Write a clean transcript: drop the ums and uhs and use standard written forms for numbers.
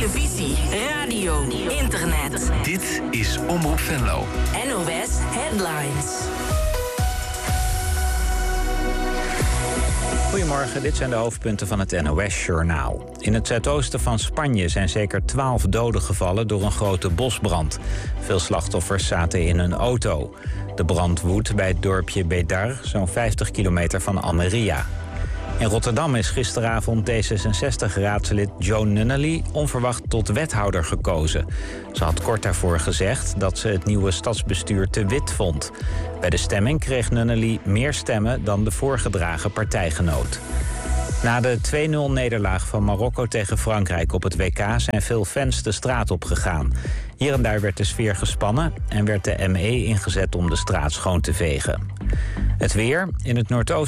televisie, radio, internet. Dit is Omroep Venlo. NOS Headlines. Goedemorgen, dit zijn de hoofdpunten van het NOS-journaal. In het zuidoosten van Spanje zijn zeker 12 doden gevallen door een grote bosbrand. Veel slachtoffers zaten in een auto. De brand woedt bij het dorpje Bedar, zo'n 50 kilometer van Almería. In Rotterdam is gisteravond D66-raadslid Joan Nunnally onverwacht tot wethouder gekozen. Ze had kort daarvoor gezegd dat ze het nieuwe stadsbestuur te wit vond. Bij de stemming kreeg Nunnally meer stemmen dan de voorgedragen partijgenoot. Na de 2-0-nederlaag van Marokko tegen Frankrijk op het WK zijn veel fans de straat opgegaan. Hier en daar werd de sfeer gespannen en werd de ME ingezet om de straat schoon te vegen. Het weer. In het noordoosten